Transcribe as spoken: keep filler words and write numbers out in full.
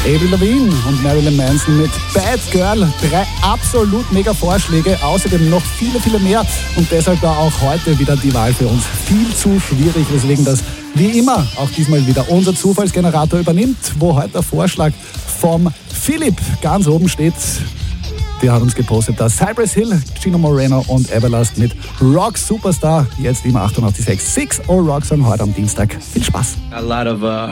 Avril Lavigne und Marilyn Manson mit Bad Girl. Drei absolut mega Vorschläge, außerdem noch viele, viele mehr. Und deshalb war auch heute wieder die Wahl für uns viel zu schwierig, weswegen das wie immer auch diesmal wieder unser Zufallsgenerator übernimmt, wo heute der Vorschlag vom Philipp ganz oben steht. Der hat uns gepostet, dass Cypress Hill, Gino Moreno und Everlast mit Rock Superstar, jetzt immer achtundachtzig Komma sechs, Six All Rock Song heute am Dienstag. Viel Spaß! A lot of uh